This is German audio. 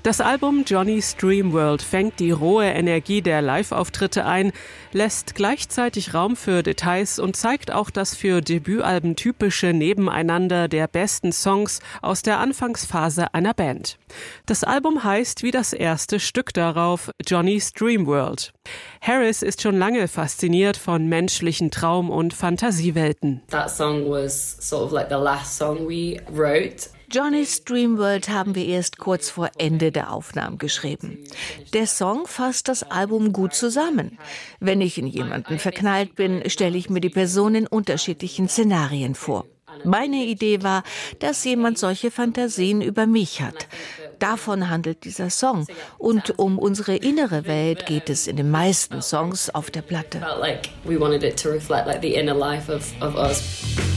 Das Album Johnny's Dream World fängt die rohe Energie der Live-Auftritte ein, lässt gleichzeitig Raum für Details und zeigt auch das für Debütalben typische Nebeneinander der besten Songs aus der Anfangsphase einer Band. Das Album heißt wie das erste Stück darauf, Johnny's Dream World. Harris ist schon lange fasziniert von menschlichen Traum- und Fantasiewelten. That song was sort of like the last song we wrote. Johnny's Dream World haben wir erst kurz vor Ende der Aufnahmen geschrieben. Der Song fasst das Album gut zusammen. Wenn ich in jemanden verknallt bin, stelle ich mir die Person in unterschiedlichen Szenarien vor. Meine Idee war, dass jemand solche Fantasien über mich hat. Davon handelt dieser Song. Und um unsere innere Welt geht es in den meisten Songs auf der Platte. We wanted it to reflect like the inner life of us.